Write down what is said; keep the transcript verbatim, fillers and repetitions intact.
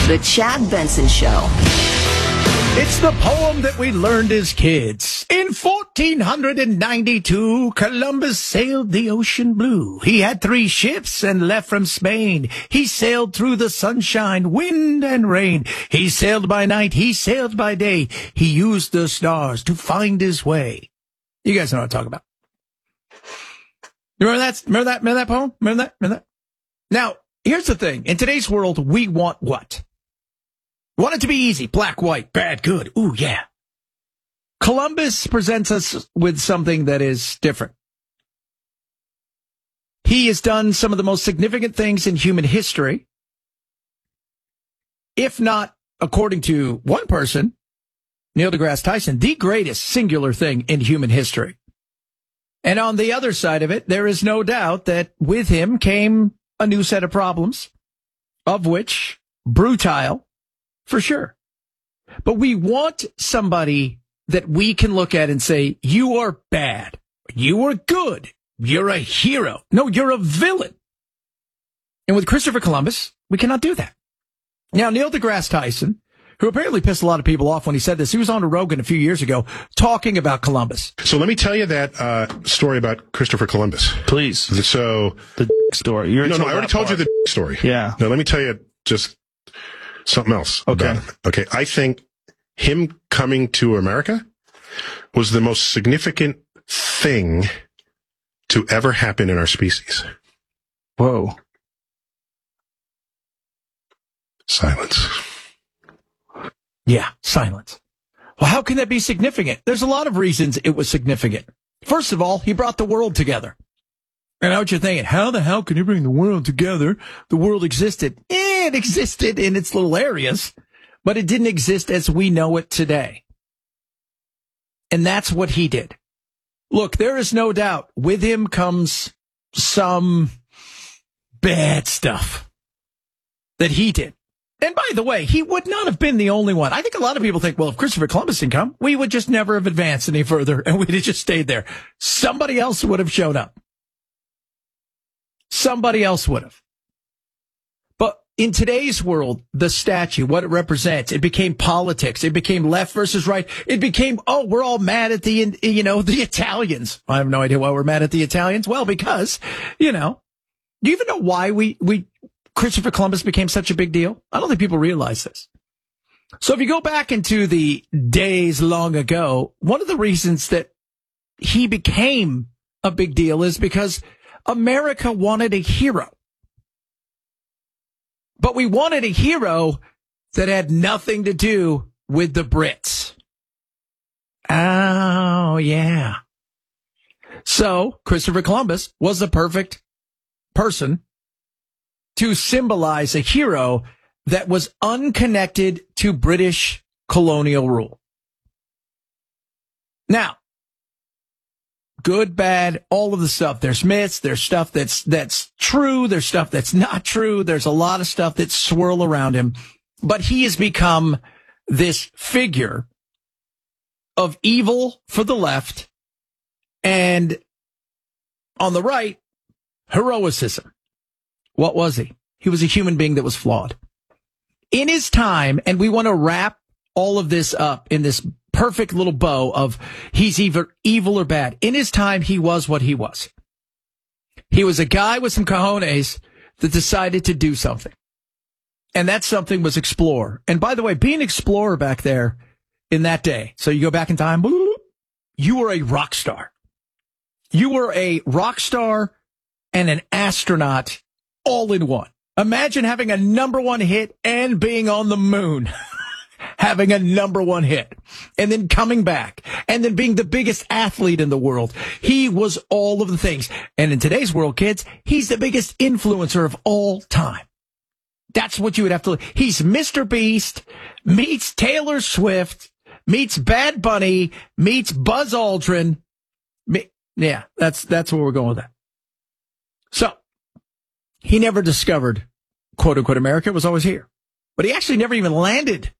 The Chad Benson Show. It's the poem that we learned as kids. In fourteen ninety-two, Columbus sailed the ocean blue. He had three ships and left from Spain. He sailed through the sunshine, wind, and rain. He sailed by night, he sailed by day. He used the stars to find his way. You guys know what I'm talking about. You remember that? Remember that? Remember that poem? Remember that? Remember that? Now, here's the thing. In today's world, we want what? We want it to be easy. Black, white, bad, good. Ooh, yeah. Columbus presents us with something that is different. He has done some of the most significant things in human history. If not, according to one person, Neil deGrasse Tyson, the greatest singular thing in human history. And on the other side of it, there is no doubt that with him came a new set of problems, of which Brutile, for sure. But we want somebody that we can look at and say, you are bad. You are good. You're a hero. No, you're a villain. And with Christopher Columbus, we cannot do that. Now, Neil deGrasse Tyson, who apparently pissed a lot of people off when he said this, he was on a Rogan a few years ago talking about Columbus. So let me tell you that uh, story about Christopher Columbus. Please. So the story. You're no, no, I already told part. you the story. Yeah. Now let me tell you just something else. Okay. About him. Okay. I think him coming to America was the most significant thing to ever happen in our species. Whoa. Silence. Yeah, silence. Well, how can that be significant? There's a lot of reasons it was significant. First of all, he brought the world together. And I know what you're thinking, how the hell can you bring the world together? The world existed. It existed in its little areas, but it didn't exist as we know it today. And that's what he did. Look, there is no doubt with him comes some bad stuff that he did. And by the way, he would not have been the only one. I think a lot of people think, well, if Christopher Columbus didn't come, we would just never have advanced any further and we'd have just stayed there. Somebody else would have shown up. Somebody else would have. But in today's world, the statue, what it represents, it became politics. It became left versus right. It became, oh, we're all mad at the, you know, the Italians. I have no idea why we're mad at the Italians. Well, because, you know, do you even know why we, we, Christopher Columbus became such a big deal? I don't think people realize this. So if you go back into the days long ago, one of the reasons that he became a big deal is because America wanted a hero. But we wanted a hero that had nothing to do with the Brits. Oh, yeah. So Christopher Columbus was the perfect person to symbolize a hero that was unconnected to British colonial rule. Now, good, bad, all of the stuff. There's myths, there's stuff that's that's true, there's stuff that's not true, there's a lot of stuff that swirl around him. But he has become this figure of evil for the left and on the right, heroicism. What was he? He was a human being that was flawed. In his time, and we want to wrap all of this up in this perfect little bow of he's either evil or bad. In his time, he was what he was. He was a guy with some cojones that decided to do something. And that something was explore. And by the way, being an explorer back there in that day, so you go back in time, you were a rock star. You were a rock star and an astronaut all in one. Imagine having a number one hit and being on the moon. Having a number one hit and then coming back and then being the biggest athlete in the world. He was all of the things. And in today's world, kids, he's the biggest influencer of all time. That's what you would have to, he's Mister Beast, meets Taylor Swift, meets Bad Bunny, meets Buzz Aldrin. Me, yeah, that's, that's where we're going with that. So he never discovered quote unquote America. It was always here, but he actually never even landed